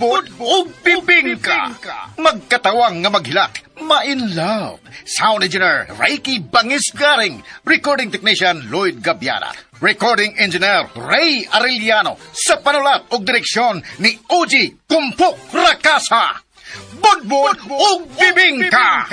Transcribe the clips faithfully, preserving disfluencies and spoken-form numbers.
budbud o bibingka. Magkatawang nga maghilak, ma-in love. Sound engineer, Reiki Bangis-Garing. Recording technician, Lloyd Gabiana. Recording engineer, Ray Arellano. Sa panulat o direksyon ni O G Kumpok Rakasa. Budbud o bibingka.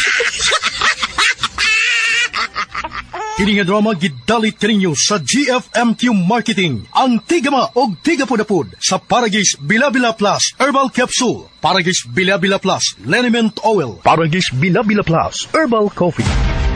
Kini nga drama gidalit kaninyo sa G F M Q Marketing. Ang tigama og tigapudapud sa Paragis Bila-Bila Plus Herbal Capsule, Paragis Bila-Bila Plus Liniment Oil, Paragis Bila-Bila Plus Herbal Coffee.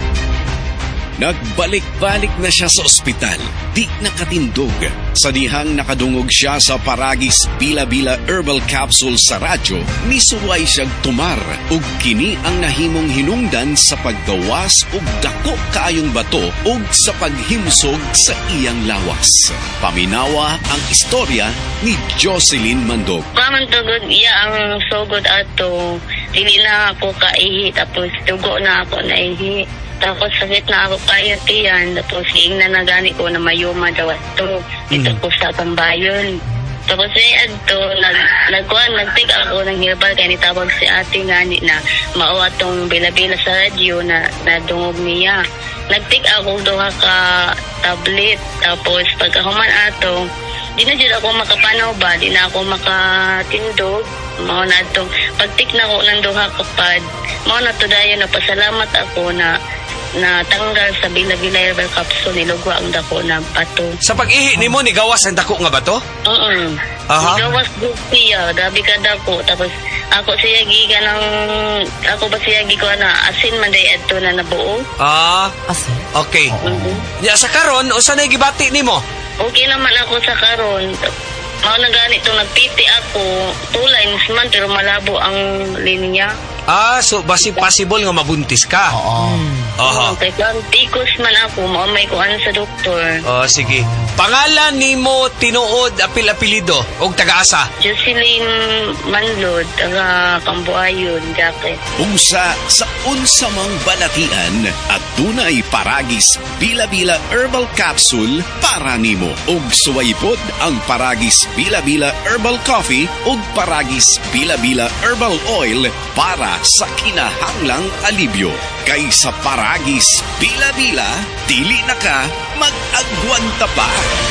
Nagbalik-balik na siya sa ospital. Di nakatindog. Sa dihang nakadungog siya sa Paragis Bila-Bila Herbal Capsule sa radyo, misuway siyang tumar. Ug kini ang nahimong hinungdan sa paggawas ug dako kaayong bato ug sa paghimsog sa iyang lawas. Paminawa ang istorya ni Jocelyn Mandog. Paman tugod iya ang sugod ato. Dili na ako kaihi tapos tugo na ako naihi. Tapos sakit na ako kayo tiyan. Tapos iing na nagani ko na mayuma daw ito. Ito mm. ko sa pambayon. Tapos ay adto, nag, nagkuhan, nagtig ako ng herbal kaya nitawag si ate ngani na mao atong bila-bila sa radyo na nadungog niya. Nagtig ako doha ka tablet. Tapos pagkahuman ato, di na dyan ako makapanaw ba? Di na ako makatindog. Mao na itong pagtik na ko ng duha kapad. Mao na to dayo na pasalamat ako na na tanggal sa Bila-Bila Herbal Capsule nilugwa ang dako na bato. Sa pag-ihi nimo ni gawas ang dako nga bato? Oo. Aha. Gawas siya, grabe ka dako. Tapos ako siya giga ng ako ba siya giga na asin man day adto na nabuo. Ah, asin. Okay. Mm-hmm. Ya sa karon usa nay gibati nimo? Okay naman ako sa karon. Mao na ganito nagpiti ako, two lines man pero malabo ang linya. Ah, so basi possible nga mabuntis ka. Oo. Aha. Okay, kung tikos man ako, maumay ko ano sa doktor. Oh, sige. Pangalan nimo tinuod apil-apelido og taga-asa? Jocelyn Manlod, taga Cambuayon, Jacket. Unsa sa unsa mang balatian at dunay Paragis Bila-Bila Herbal Capsule para nimo. Ug suwaypod ang Paragis Bila-Bila Herbal Coffee ug Paragis Bila-Bila Herbal Oil para sa kinahanglang alibyo. Kay sa Paragis Bila-Bila, dili na ka mag-agwanta pa.